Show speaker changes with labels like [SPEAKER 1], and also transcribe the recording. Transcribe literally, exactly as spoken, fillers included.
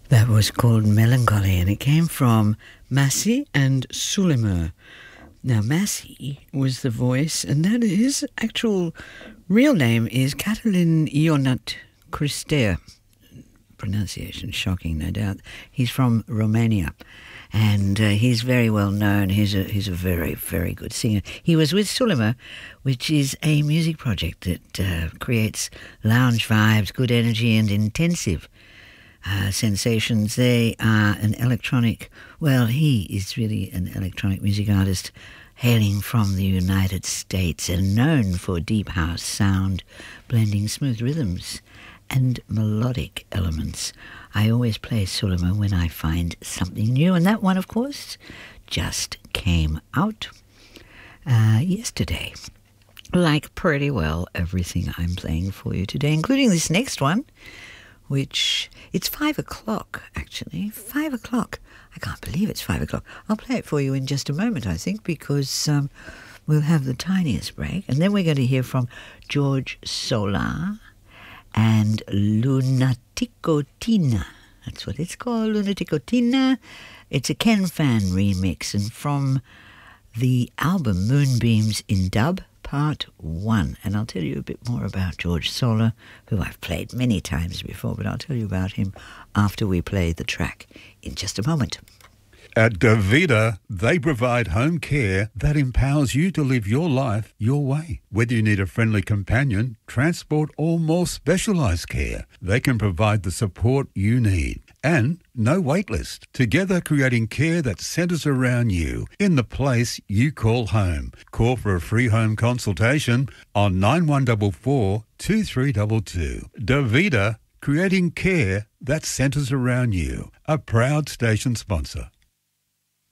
[SPEAKER 1] That was called Melancholy, and it came from Massey and Suleiman. Now, Massey was the voice, and that his actual real name is Catalin Ionut Cristea. Pronunciation shocking, no doubt. He's from Romania, and uh, he's very well known. He's a he's a very very good singer. He was with Suleiman, which is a music project that uh, creates lounge vibes, good energy, and intensive Uh, sensations. They are an electronic, well, he is really an electronic music artist hailing from the United States and known for deep house sound, blending smooth rhythms and melodic elements. I always play Suleiman when I find something new, and that one, of course, just came out uh, yesterday. Like pretty well everything I'm playing for you today, including this next one, which, it's five o'clock, actually. Five o'clock. I can't believe it's five o'clock. I'll play it for you in just a moment, I think, because um, we'll have the tiniest break. And then we're going to hear from George Solar and Lunaticotina. That's what it's called, Lunaticotina. It's a Ken Fan remix, and from the album Moonbeams in Dub, Part one. And I'll tell you a bit more about George Solar, who I've played many times before, but I'll tell you about him after we play the track in just a moment.
[SPEAKER 2] At Davida, they provide home care that empowers you to live your life your way. Whether you need a friendly companion, transport, or more specialised care, they can provide the support you need. And no wait list. Together creating care that centres around you in the place you call home. Call for a free home consultation on nine one four four, two three two two. Davida, creating care that centres around you. A proud station sponsor.